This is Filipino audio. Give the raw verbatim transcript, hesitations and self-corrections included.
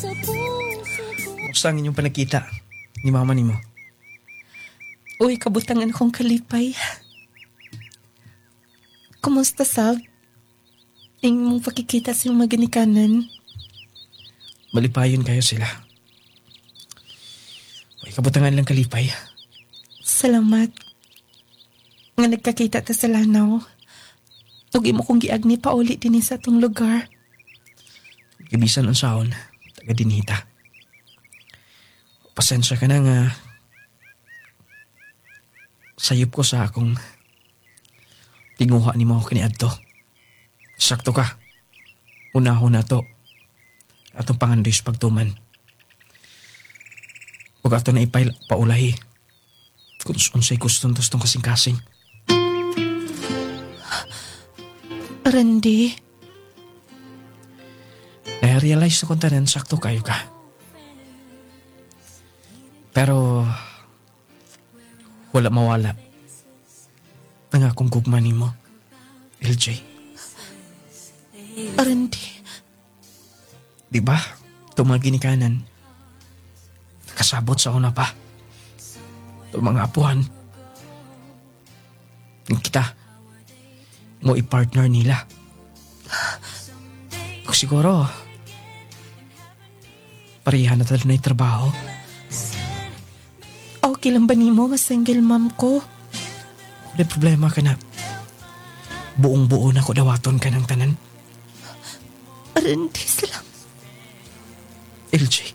Kumusta ang inyong panagkita ni mama ni mo? Uy, kabutangan akong kalipay. Kumusta, Sab? Ing mong pakikita sa iyong mga ginikanan. Malipayon kayo sila. Uy, kabutangan lang kalipay. Salamat. Nga nagkakita ta sa lanaw. Tugi mo kong giagni pa uli din sa atong lugar. Ibisan ang saon, taga dinita. Pasensya ka na nga. Sayop ko sa akong tinguha ni mo kiniadto. Sakto ka. Unahon na to. Atong pangandoy sa pagtuman. Huwag ato na ipay paulahi. Kung unsay gustong tostong kasing-kasing. Randy. Na-realize na kung tanan, sakto kayo ka. Pero wala mawala ang akong gugma ni mo, L J. Randy. Di ba? Itong mga ginikanan, nakasabot sa una pa. Itong mga apuhan, yung kita, mo i-partner nila. Kung siguro, pareha na talo na yung trabaho. Okay lang ba ni mo, single mom ko? Wala problema ka na. Buong-buo na ko dawaton ka ng tanan. Randy, salamat. L J.